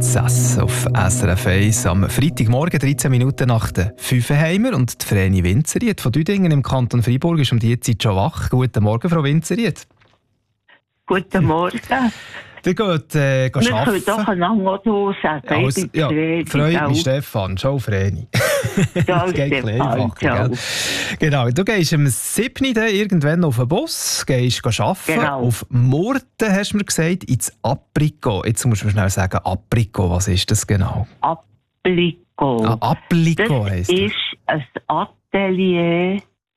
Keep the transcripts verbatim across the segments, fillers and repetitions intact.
Prinzess auf S R F eins am Freitagmorgen, dreizehn Minuten nach der fünf haben wir. Und die Vreni Winzerried von Düdingen im Kanton Freiburg ist um diese Zeit schon wach. Guten Morgen, Frau Winzerried. Guten Morgen. Wir gehen äh, arbeiten. Wir können doch einander so sagen. Also, ja, freut mich, Stefan. Ciao, Vreni. Das geht ein bisschen einfacher, gell? Genau, du gehst am siebten irgendwann auf den Bus, gehst arbeiten. Genau. Auf Murten, hast du mir gesagt, ins Apricot. Jetzt musst du mir schnell sagen, Apricot, was ist das genau? Apricot. Ah, Apricot heisst das. Das ist ein Atelier,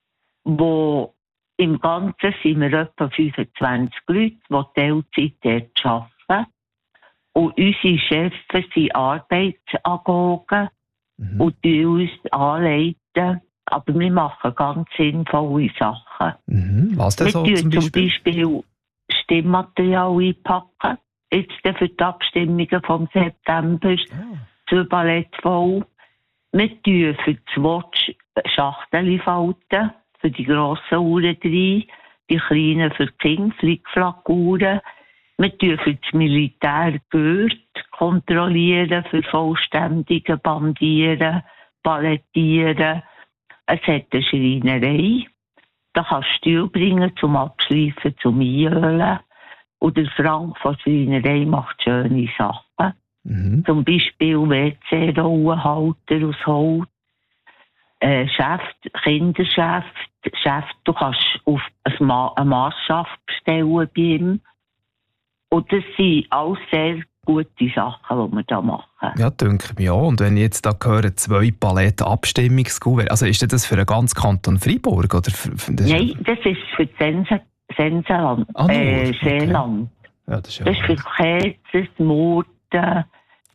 wo im Ganzen sind wir etwa fünfundzwanzig Leute, die Teilzeit dort arbeiten. Und unsere Chefs sind Arbeitsagogen mhm. und die uns anleiten. Aber wir machen ganz sinnvolle Sachen. Mhm. Was denn wir so zum zum Beispiel? Beispiel Stimmmaterial einpacken. Jetzt für die Abstimmungen vom September. Ah. Zwei Ballett voll. Wir tun für das Watch Schachtel falten. Für die grossen Uhren rein, die kleinen für die Kinder, Flickflack-Uhren. Wir tun für das Militär Gurt kontrollieren, für vollständige Bandieren, Palettieren. Es hat eine Schreinerei. Da kannst du Stühle bringen zum Abschleifen, zum Einölen. Und der Frank von der Schreinerei macht schöne Sachen. Mhm. Zum Beispiel W C-Rollenhalter aus Holz. Äh, Schäft, Kinderschäft, Schäft, du kannst auf ein Ma- eine Maßschaft bestellen bei ihm. Und das sind alles sehr gute Sachen, die wir da machen. Ja, denke ich mir auch. Und wenn ich jetzt da höre, zwei Paletten Abstimmungskuvert, also ist das für den ganzen Kanton Freiburg? Oder für, für das Nein, das ist für das Sense, Senseland, ah, äh, okay. Seeland. Ja, das ist, ja das ist für Kerzers, Murten,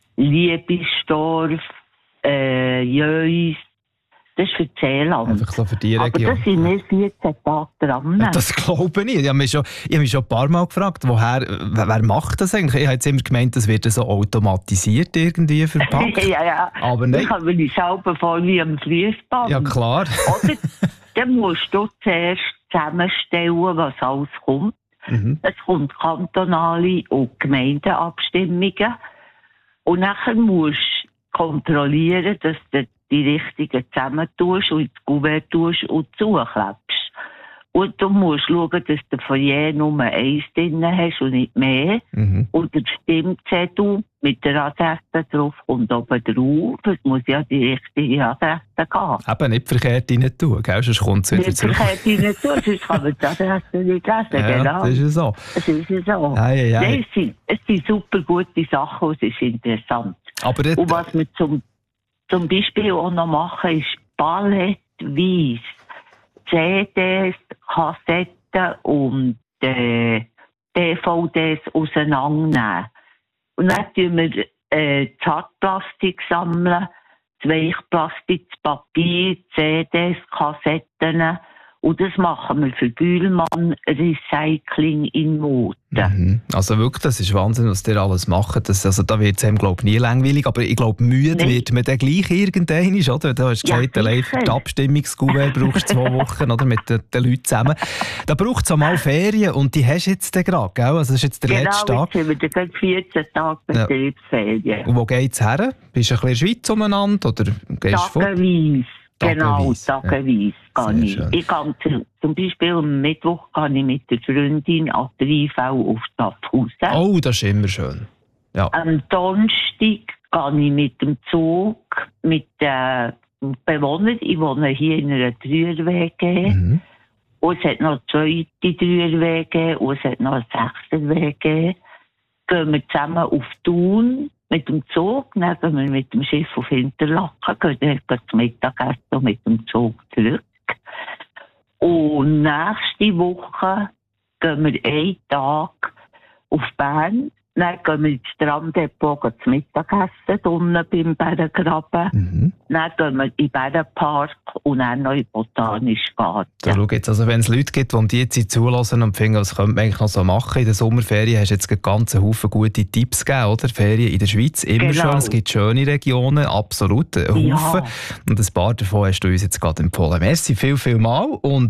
Liebisdorf, äh, Jöis. Das ist für das Seeland. Einfach so für die Region. Aber da sind wir vierzehn Tage dran. Ja, das glaube ich nicht. Ich habe mich schon, ich habe mich schon ein paar Mal gefragt, woher, wer, wer macht das eigentlich? Ich habe jetzt immer gemeint, das wird so automatisiert irgendwie verpackt. ja, ja. Aber nein. Ich habe mich selber voll wie am Fließband. Ja, klar. Oder dann musst du zuerst zusammenstellen, was alles kommt. Mhm. Es kommt kantonale und Gemeindeabstimmungen. Und nachher musst du kontrollieren, dass du die richtigen zusammentust und ins Kuvert tust und zuklebst. Und du musst schauen, dass du von je Nummer eins drin hast und nicht mehr. Mhm. Und der Stimmzettel mit der Adresse drauf kommt oben drauf. Es muss ja die richtige Adresse gehen. Eben nicht verkehrt rein tun, gell? Sonst kommt es wieder nicht zurück. Nicht verkehrt rein tun, sonst kann man die Adresse nicht lesen. Ja, genau. das ist ja so. Das ist ja so. Ei, ei, ei. Nein, es, sind, es sind super gute Sachen und es ist interessant. Aber das, und was wir zum, zum Beispiel auch noch machen, ist ballettweise C Ds, Kassetten und äh, D V Ds auseinandernehmen. Und dann tun wir äh, das Hartplastik sammeln, das Weichplastik, das Papier, C Ds, Kassetten. Und das machen wir für Bühlmann Recycling in Murten. Mhm. Also wirklich, das ist Wahnsinn, was ihr alles macht. Das, also da wird es einem, glaube ich, nie langweilig. Aber ich glaube, müde nee. wird man dann gleich irgendwann, oder? Du hast gesagt, ja, allein für die Abstimmungskuvert brauchst du zwei Wochen oder, mit den, den Leuten zusammen. Da braucht es auch mal Ferien und die hast du jetzt gerade, gell? Also das ist jetzt der genau, letzte Tag. Genau, jetzt haben wir vierzehn Tage Betriebsferien. Ja. Und wo geht es her? Bist du ein bisschen in der Schweiz umeinander? Oder gehst du Tageweise. Genau, tageweise ja. gehe ich. Ich kann zum Beispiel am Mittwoch gehe ich mit der Freundin an der I V auf Schaffhausen. Oh, das ist immer schön. Ja. Am Donnerstag gehe ich mit dem Zug mit den Bewohnern. Ich wohne hier in einer Dreier-W G. Mhm. Und es hat noch eine zweite Dreier-W G und es hat noch eine Sechser-W G. Gehen wir zusammen auf Thun. Mit dem Zug, dann gehen wir mit dem Schiff auf Interlaken, gehen dann zum Mittagessen und mit dem Zug zurück. Und nächste Woche gehen wir einen Tag auf Bern, dann gehen wir ins Stranddepot zum Mittagessen, unten beim Bärengraben. Mhm. Dann gehen wir in den Bärenpark und dann noch in den Botanischen Garten. Da schau jetzt, also wenn es Leute gibt, die um die Zeit zulassen und finden, was könnte man eigentlich noch so machen in der Sommerferien, hast du jetzt ganz einen Haufen gute Tipps gegeben, oder? Ferien in der Schweiz, immer genau. Schön, es gibt schöne Regionen, absolut, einen Haufen. Ja. Und ein paar davon hast du uns jetzt gerade empfohlen. Merci viel, viel mal. Und